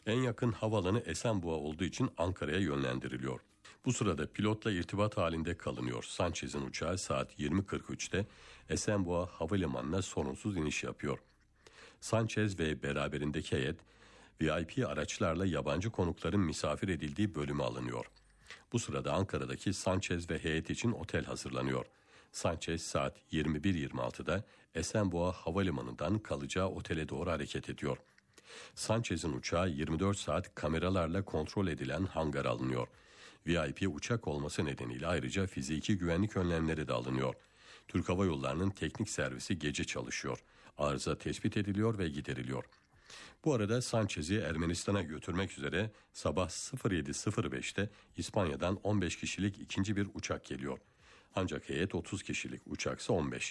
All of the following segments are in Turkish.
En yakın havaalanı Esenboğa olduğu için Ankara'ya yönlendiriliyor. Bu sırada pilotla irtibat halinde kalınıyor. Sanchez'in uçağı saat 20.43'te Esenboğa Havalimanı'na sorunsuz iniş yapıyor. Sanchez ve beraberindeki heyet VIP araçlarla yabancı konukların misafir edildiği bölüme alınıyor. Bu sırada Ankara'daki Sanchez ve heyet için otel hazırlanıyor. Sanchez saat 21.26'da Esenboğa Havalimanı'ndan kalacağı otele doğru hareket ediyor. Sanchez'in uçağı 24 saat kameralarla kontrol edilen hangara alınıyor. VIP uçak olması nedeniyle ayrıca fiziki güvenlik önlemleri de alınıyor. Türk Hava Yolları'nın teknik servisi gece çalışıyor. Arıza tespit ediliyor ve gideriliyor. Bu arada Sanchez'i Ermenistan'a götürmek üzere sabah 07.05'te İspanya'dan 15 kişilik ikinci bir uçak geliyor. Ancak heyet 30 kişilik, uçaksa 15.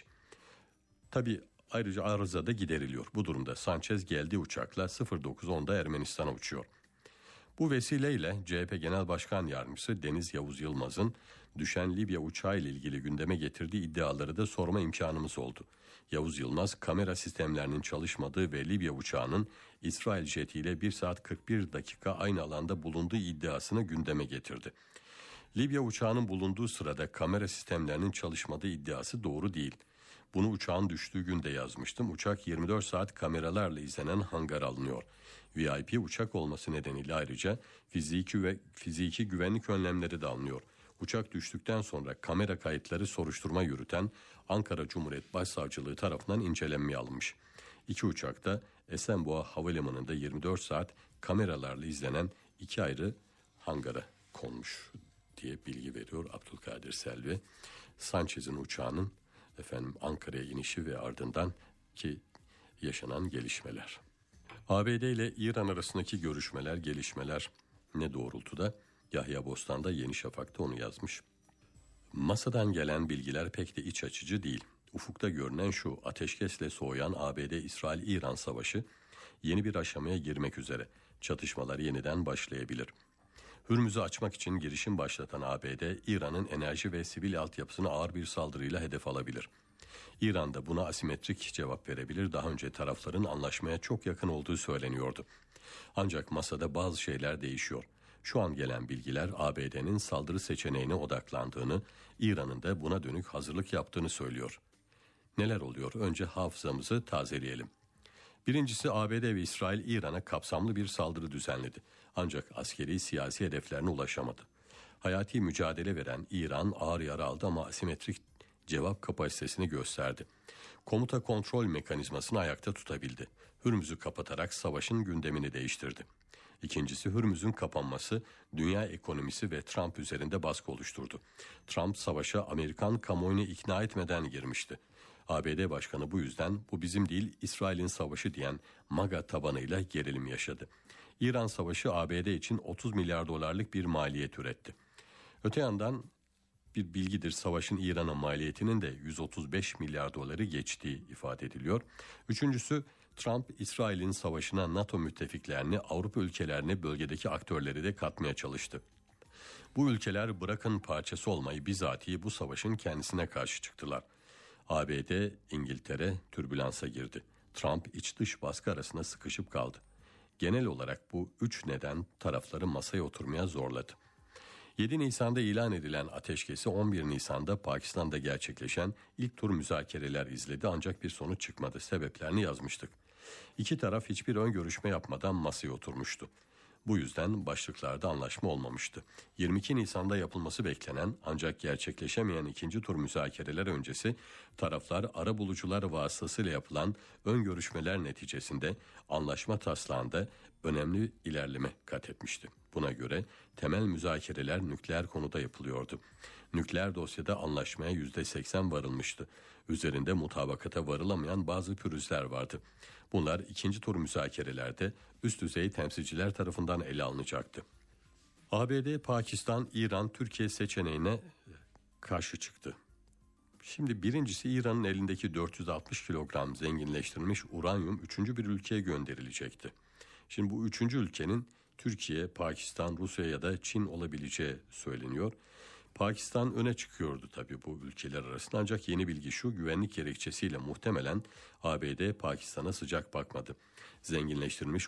Tabi ayrıca arıza da gideriliyor. Bu durumda Sanchez geldiği uçakla 09.10'da Ermenistan'a uçuyor. Bu vesileyle CHP Genel Başkan Yardımcısı Deniz Yavuz Yılmaz'ın düşen Libya uçağı ile ilgili gündeme getirdiği iddiaları da sorma imkanımız oldu. Yavuz Yılmaz, kamera sistemlerinin çalışmadığı ve Libya uçağının İsrail jetiyle 1 saat 41 dakika aynı alanda bulunduğu iddiasını gündeme getirdi. Libya uçağının bulunduğu sırada kamera sistemlerinin çalışmadığı iddiası doğru değil. Bunu uçağın düştüğü günde yazmıştım. Uçak 24 saat kameralarla izlenen hangar alınıyor. VIP uçak olması nedeniyle ayrıca fiziki güvenlik önlemleri de alınıyor. Uçak düştükten sonra kamera kayıtları soruşturma yürüten Ankara Cumhuriyet Başsavcılığı tarafından incelenmeye alınmış. İki uçak da Esenboğa Havalimanı'nda 24 saat kameralarla izlenen iki ayrı hangara konmuş diye bilgi veriyor Abdülkadir Selvi. Sanchez'in uçağının Ankara'ya inişi ve ardından ki yaşanan gelişmeler. ABD ile İran arasındaki gelişmeler ne doğrultuda? Yahya Bostan'da Yeni Şafak'ta onu yazmış. Masadan gelen bilgiler pek de iç açıcı değil. Ufukta görünen şu: ateşkesle soğuyan ABD-İsrail-İran savaşı yeni bir aşamaya girmek üzere. Çatışmalar yeniden başlayabilir. Hürmüz'ü açmak için girişim başlatan ABD, İran'ın enerji ve sivil altyapısını ağır bir saldırıyla hedef alabilir. İran da buna asimetrik cevap verebilir. Daha önce tarafların anlaşmaya çok yakın olduğu söyleniyordu. Ancak masada bazı şeyler değişiyor. Şu an gelen bilgiler ABD'nin saldırı seçeneğine odaklandığını, İran'ın da buna dönük hazırlık yaptığını söylüyor. Neler oluyor? Önce hafızamızı tazeleyelim. Birincisi, ABD ve İsrail İran'a kapsamlı bir saldırı düzenledi. Ancak askeri siyasi hedeflerine ulaşamadı. Hayati mücadele veren İran ağır yara aldı ama asimetrik cevap kapasitesini gösterdi. Komuta kontrol mekanizmasını ayakta tutabildi. Hürmüz'ü kapatarak savaşın gündemini değiştirdi. İkincisi, Hürmüz'ün kapanması dünya ekonomisi ve Trump üzerinde baskı oluşturdu. Trump savaşa Amerikan kamuoyunu ikna etmeden girmişti. ABD Başkanı bu yüzden bu bizim değil İsrail'in savaşı diyen MAGA tabanıyla gerilim yaşadı. İran savaşı ABD için 30 milyar dolarlık bir maliyet üretti. Öte yandan bir bilgidir, savaşın İran'a maliyetinin de 135 milyar doları geçtiği ifade ediliyor. Üçüncüsü, Trump İsrail'in savaşına NATO müttefiklerini, Avrupa ülkelerini, bölgedeki aktörleri de katmaya çalıştı. Bu ülkeler bırakın parçası olmayı, bizatihi bu savaşın kendisine karşı çıktılar. ABD, İngiltere türbülansa girdi. Trump iç dış baskı arasında sıkışıp kaldı. Genel olarak bu üç neden tarafları masaya oturmaya zorladı. 7 Nisan'da ilan edilen ateşkesi 11 Nisan'da Pakistan'da gerçekleşen ilk tur müzakereler izledi, ancak bir sonuç çıkmadı. Sebeplerini yazmıştık. İki taraf hiçbir ön görüşme yapmadan masaya oturmuştu. Bu yüzden başlıklarda anlaşma olmamıştı. 22 Nisan'da yapılması beklenen ancak gerçekleşemeyen ikinci tur müzakereler öncesi taraflar arabulucular vasıtasıyla yapılan ön görüşmeler neticesinde anlaşma taslağında önemli ilerleme kat etmişti. Buna göre temel müzakereler nükleer konuda yapılıyordu. Nükleer dosyada anlaşmaya %80 varılmıştı. Üzerinde mutabakata varılamayan bazı pürüzler vardı. Bunlar ikinci tur müzakerelerde üst düzey temsilciler tarafından ele alınacaktı. ABD, Pakistan, İran, Türkiye seçeneğine karşı çıktı. Şimdi birincisi, İran'ın elindeki 460 kilogram zenginleştirilmiş uranyum üçüncü bir ülkeye gönderilecekti. Şimdi bu üçüncü ülkenin Türkiye, Pakistan, Rusya ya da Çin olabileceği söyleniyor. Pakistan öne çıkıyordu tabii bu ülkeler arasında, ancak yeni bilgi şu: güvenlik gerekçesiyle muhtemelen ABD Pakistan'a sıcak bakmadı. Zenginleştirilmiş